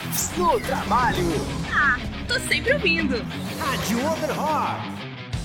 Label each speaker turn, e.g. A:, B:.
A: No trabalho.
B: Ah, tô sempre ouvindo.
A: Rádio Overrock.